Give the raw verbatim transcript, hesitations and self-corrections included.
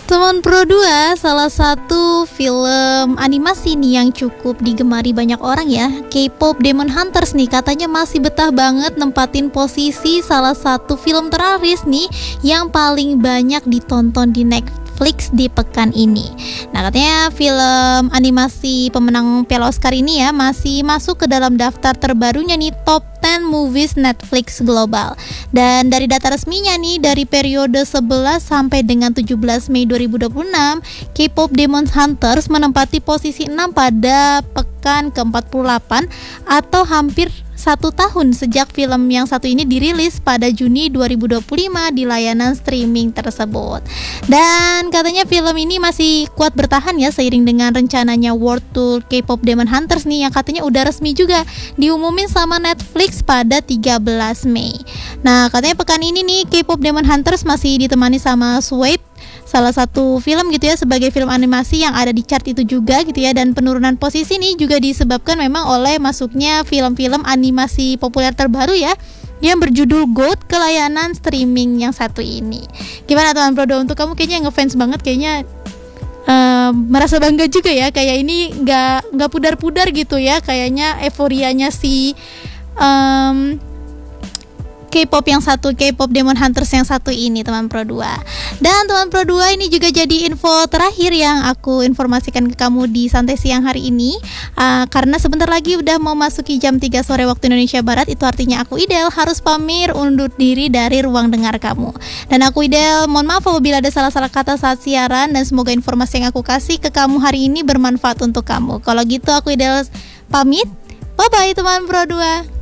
Teman Pro dua, salah satu film animasi nih yang cukup digemari banyak orang ya, K-pop Demon Hunters nih katanya masih betah banget nempatin posisi salah satu film teraris nih yang paling banyak ditonton di Netflix di pekan ini. Nah, katanya film animasi pemenang Piala Oscar ini ya masih masuk ke dalam daftar terbarunya nih Top sepuluh Movies Netflix Global. Dan dari data resminya nih, dari periode sebelas sampai dengan tujuh belas Mei dua ribu dua puluh enam, K-pop Demon Hunters menempati posisi enam pada pekan ke empat puluh delapan atau hampir satu tahun sejak film yang satu ini dirilis pada Juni dua ribu dua puluh lima di layanan streaming tersebut. Dan katanya film ini masih kuat bertahan ya seiring dengan rencananya World Tour K-pop Demon Hunters nih yang katanya udah resmi juga diumumin sama Netflix pada tiga belas Mei. Nah, katanya pekan ini nih K-pop Demon Hunters masih ditemani sama Swipe, salah satu film gitu ya sebagai film animasi yang ada di chart itu juga gitu ya. Dan penurunan posisi ini juga disebabkan memang oleh masuknya film-film animasi populer terbaru ya yang berjudul GOAT ke layanan streaming yang satu ini. Gimana teman Prodo, untuk kamu kayaknya ngefans banget, kayaknya uh, merasa bangga juga ya, kayak ini nggak nggak pudar-pudar gitu ya, kayaknya euforianya si um, K-pop yang satu, K-pop Demon Hunters yang satu ini teman Pro dua. Dan teman Pro dua, ini juga jadi info terakhir yang aku informasikan ke kamu di Santai Siang hari ini, uh, karena sebentar lagi udah mau masuki jam tiga sore waktu Indonesia Barat. Itu artinya aku Idel harus pamir undur diri dari ruang dengar kamu. Dan aku Idel mohon maaf apabila ada salah-salah kata saat siaran, dan semoga informasi yang aku kasih ke kamu hari ini bermanfaat untuk kamu. Kalau gitu aku Idel pamit. Bye bye teman Pro dua.